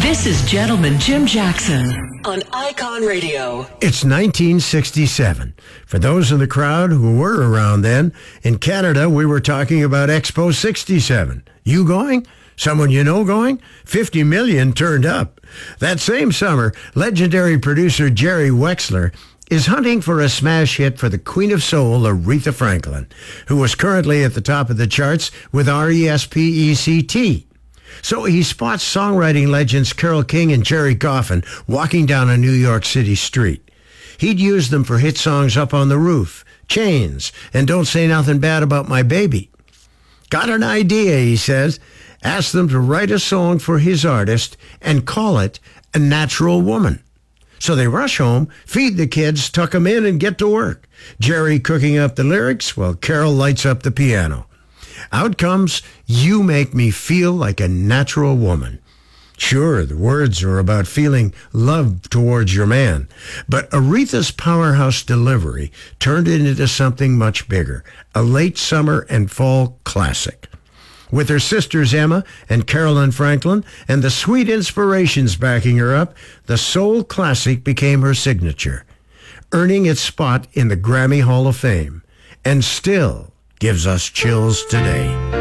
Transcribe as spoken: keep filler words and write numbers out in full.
This is Gentleman Jim Jackson on Icon Radio. It's nineteen sixty-seven. For those in the crowd who were around then, in Canada, we were talking about Expo sixty-seven. You going? Someone you know going? fifty million turned up. That same summer, legendary producer Jerry Wexler is hunting for a smash hit for the Queen of Soul, Aretha Franklin, who was currently at the top of the charts with R E S P E C T. So he spots songwriting legends Carole King and Jerry Goffin walking down a New York City street. He'd used them for hit songs Up on the Roof, Chains, and Don't Say Nothing Bad About My Baby. Got an idea, he says. Asked them to write a song for his artist and call it A Natural Woman. So they rush home, feed the kids, tuck them in, and get to work. Jerry cooking up the lyrics while Carole lights up the piano. Out comes You Make Me Feel Like a Natural Woman. Sure, the words are about feeling love towards your man, but Aretha's powerhouse delivery turned it into something much bigger, a late summer and fall classic. With her sisters Emma and Carolyn Franklin and the sweet inspirations backing her up, the soul classic became her signature, earning its spot in the Grammy Hall of Fame, and still gives us chills today.